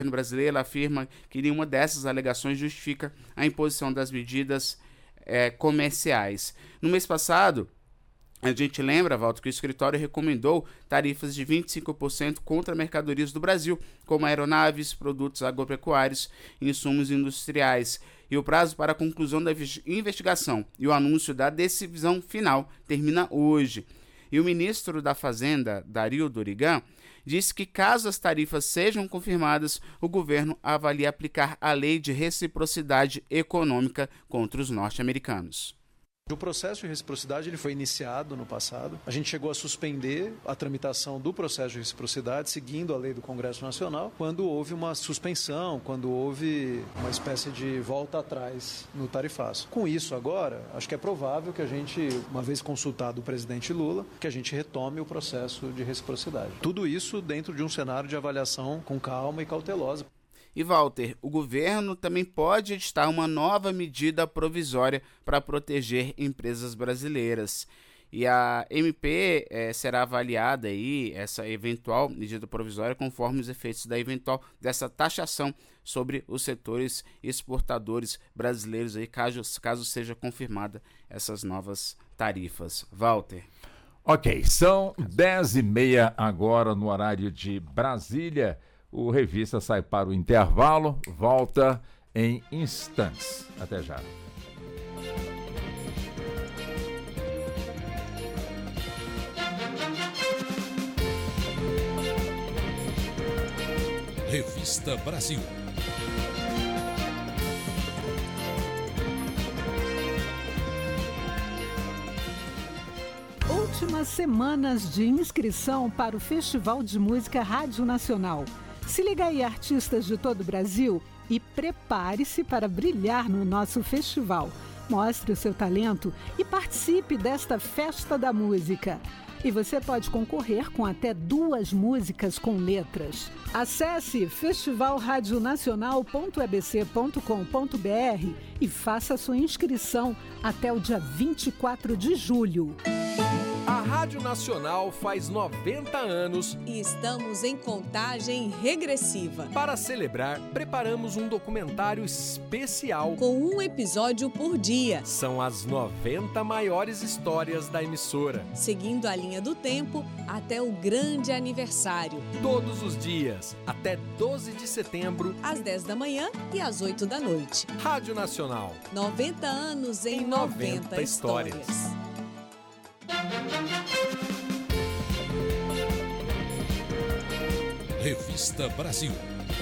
brasileiro afirma que nenhuma dessas alegações justifica a imposição das medidas comerciais. No mês passado, a gente lembra, Walter, que o escritório recomendou tarifas de 25% contra mercadorias do Brasil, como aeronaves, produtos agropecuários e insumos industriais. E o prazo para a conclusão da investigação e o anúncio da decisão final termina hoje. E o ministro da Fazenda, Dario Dorigan, disse que caso as tarifas sejam confirmadas, o governo avalia aplicar a lei de reciprocidade econômica contra os norte-americanos. O processo de reciprocidade ele foi iniciado no passado. A gente chegou a suspender a tramitação do processo de reciprocidade, seguindo a lei do Congresso Nacional, quando houve uma suspensão, quando houve uma espécie de volta atrás no tarifaço. Com isso agora, acho que é provável que a gente, uma vez consultado o presidente Lula, que a gente retome o processo de reciprocidade. Tudo isso dentro de um cenário de avaliação com calma e cautelosa. E, Walter, o governo também pode editar uma nova medida provisória para proteger empresas brasileiras. E a MP será avaliada aí, essa eventual medida provisória, conforme os efeitos da eventual dessa taxação sobre os setores exportadores brasileiros, aí, caso seja confirmada essas novas tarifas. Walter. Ok, são 10h30 agora no horário de Brasília. O Revista sai para o intervalo, volta em instantes. Até já. Revista Brasil. Últimas semanas de inscrição para o Festival de Música Rádio Nacional. Se liga aí, artistas de todo o Brasil, e prepare-se para brilhar no nosso festival. Mostre o seu talento e participe desta festa da música. E você pode concorrer com até 2 músicas com letras. Acesse festivalradionacional.ebc.com.br e faça sua inscrição até o dia 24 de julho. A Rádio Nacional faz 90 anos e estamos em contagem regressiva. Para celebrar, preparamos um documentário especial com um episódio por dia. São as 90 maiores histórias da emissora, seguindo a linha do tempo até o grande aniversário. Todos os dias, até 12 de setembro, às 10 da manhã e às 8 da noite. Rádio Nacional. 90 anos em 90 histórias. Revista Brasil.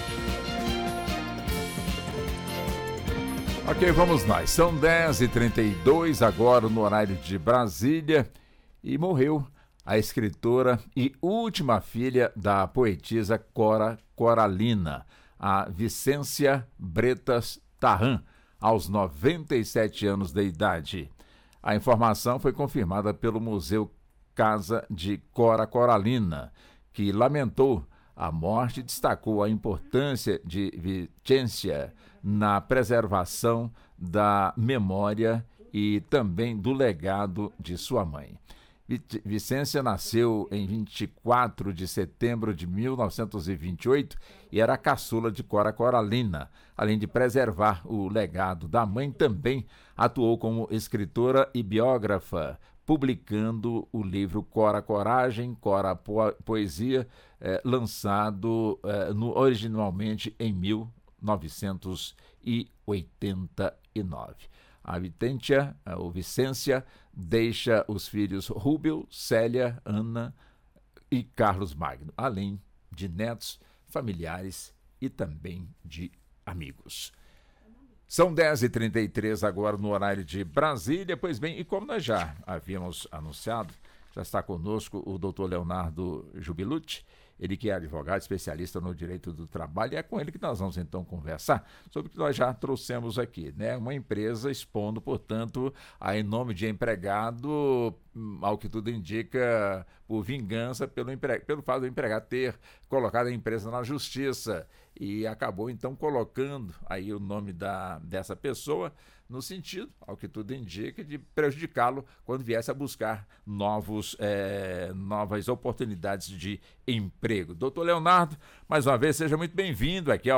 Ok, vamos nós. São 10h32 agora no horário de Brasília e morreu a escritora e última filha da poetisa Cora Coralina, a Vicência Bretas Tarran, aos 97 anos de idade. A informação foi confirmada pelo Museu Casa de Cora Coralina, que lamentou a morte e destacou a importância de Vicência na preservação da memória e também do legado de sua mãe. Vicência nasceu em 24 de setembro de 1928 e era a caçula de Cora Coralina. Além de preservar o legado da mãe, também atuou como escritora e biógrafa, publicando o livro Cora Coragem, Cora Poesia, lançado originalmente em 1989. A Vicência deixa os filhos Rúbio, Célia, Ana e Carlos Magno, além de netos, familiares e também de amigos. São 10h33 agora no horário de Brasília. Pois bem, e como nós já havíamos anunciado, já está conosco o doutor Leonardo Jubilucci, ele que é advogado, especialista no direito do trabalho, e é com ele que nós vamos então conversar sobre o que nós já trouxemos aqui, né? Uma empresa expondo, portanto, em nome de empregado, ao que tudo indica, por vingança pelo fato do empregado ter colocado a empresa na justiça e acabou então colocando aí o nome dessa pessoa no sentido, ao que tudo indica, de prejudicá-lo quando viesse a buscar novas oportunidades de emprego. Doutor Leonardo, mais uma vez, seja muito bem-vindo aqui ao